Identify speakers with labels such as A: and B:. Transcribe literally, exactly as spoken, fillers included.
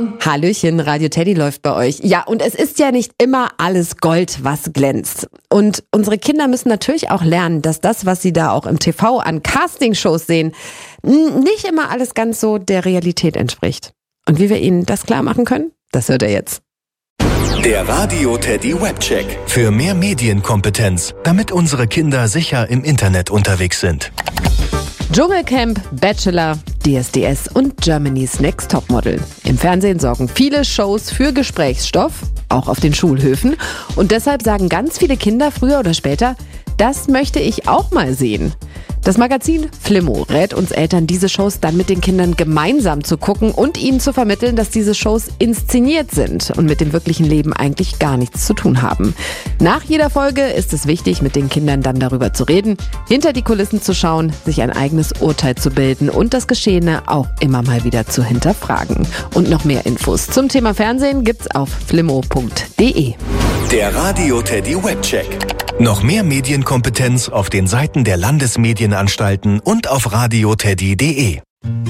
A: Hallöchen, Radio Teddy läuft bei euch. Ja, und es ist ja nicht immer alles Gold, was glänzt. Und unsere Kinder müssen natürlich auch lernen, dass das, was sie da auch im T V an Castingshows sehen, nicht immer alles ganz so der Realität entspricht. Und wie wir ihnen das klar machen können, das hört ihr jetzt.
B: Der Radio Teddy Webcheck.
C: Für mehr Medienkompetenz, damit unsere Kinder sicher im Internet unterwegs sind.
A: Dschungelcamp, Bachelor, D S D S und Germany's Next Topmodel. Im Fernsehen sorgen viele Shows für Gesprächsstoff, auch auf den Schulhöfen. Und deshalb sagen ganz viele Kinder früher oder später, das möchte ich auch mal sehen. Das Magazin Flimmo rät uns Eltern, diese Shows dann mit den Kindern gemeinsam zu gucken und ihnen zu vermitteln, dass diese Shows inszeniert sind und mit dem wirklichen Leben eigentlich gar nichts zu tun haben. Nach jeder Folge ist es wichtig, mit den Kindern dann darüber zu reden, hinter die Kulissen zu schauen, sich ein eigenes Urteil zu bilden und das Geschehene auch immer mal wieder zu hinterfragen. Und noch mehr Infos zum Thema Fernsehen gibt's auf flimmo punkt de.
B: Der Radio Teddy Webcheck.
C: Noch mehr Medienkompetenz auf den Seiten der Landesmedienanstalten und auf radio teddy punkt de.